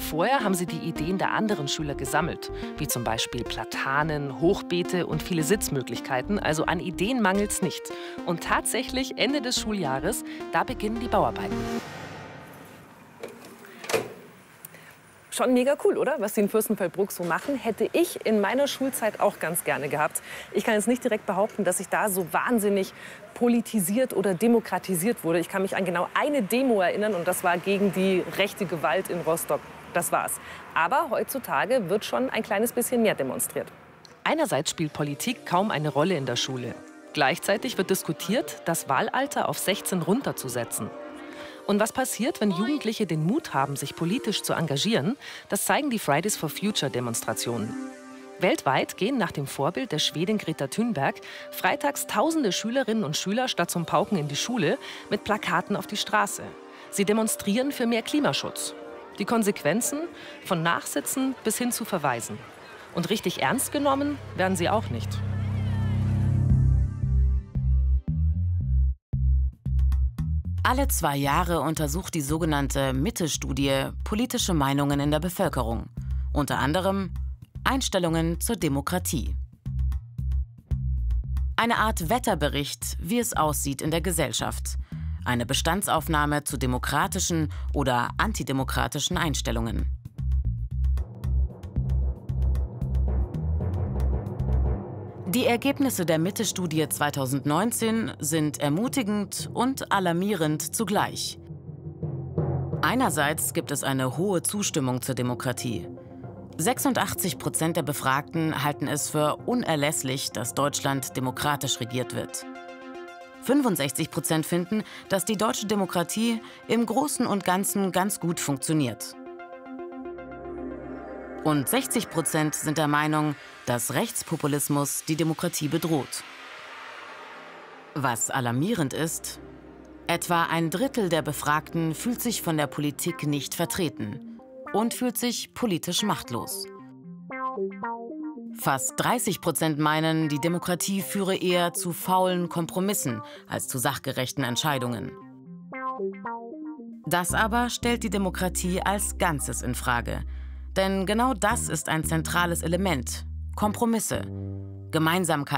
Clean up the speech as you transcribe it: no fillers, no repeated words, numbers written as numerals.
Vorher haben sie die Ideen der anderen Schüler gesammelt, wie zum Beispiel Platanen, Hochbeete und viele Sitzmöglichkeiten. Also an Ideen mangelt es nicht. Und tatsächlich, Ende des Schuljahres, da beginnen die Bauarbeiten. Schon mega cool, oder? Was die in Fürstenfeldbruck so machen, hätte ich in meiner Schulzeit auch ganz gerne gehabt. Ich kann jetzt nicht direkt behaupten, dass ich da so wahnsinnig politisiert oder demokratisiert wurde. Ich kann mich an genau eine Demo erinnern und das war gegen die rechte Gewalt in Rostock. Das war's. Aber heutzutage wird schon ein kleines bisschen mehr demonstriert. Einerseits spielt Politik kaum eine Rolle in der Schule. Gleichzeitig wird diskutiert, das Wahlalter auf 16 runterzusetzen. Und was passiert, wenn Jugendliche den Mut haben, sich politisch zu engagieren, das zeigen die Fridays for Future-Demonstrationen. Weltweit gehen nach dem Vorbild der Schwedin Greta Thunberg freitags tausende Schülerinnen und Schüler statt zum Pauken in die Schule mit Plakaten auf die Straße. Sie demonstrieren für mehr Klimaschutz. Die Konsequenzen von Nachsitzen bis hin zu Verweisen. Und richtig ernst genommen werden sie auch nicht. Alle 2 Jahre untersucht die sogenannte Mitte-Studie politische Meinungen in der Bevölkerung. Unter anderem Einstellungen zur Demokratie. Eine Art Wetterbericht, wie es aussieht in der Gesellschaft. Eine Bestandsaufnahme zu demokratischen oder antidemokratischen Einstellungen. Die Ergebnisse der Mitte-Studie 2019 sind ermutigend und alarmierend zugleich. Einerseits gibt es eine hohe Zustimmung zur Demokratie. 86% der Befragten halten es für unerlässlich, dass Deutschland demokratisch regiert wird. 65% finden, dass die deutsche Demokratie im Großen und Ganzen ganz gut funktioniert. Und 60% sind der Meinung, dass Rechtspopulismus die Demokratie bedroht. Was alarmierend ist, etwa 1/3 der Befragten fühlt sich von der Politik nicht vertreten und fühlt sich politisch machtlos. Fast 30% meinen, die Demokratie führe eher zu faulen Kompromissen als zu sachgerechten Entscheidungen. Das aber stellt die Demokratie als Ganzes in Frage. Denn genau das ist ein zentrales Element: Kompromisse, Gemeinsamkeiten.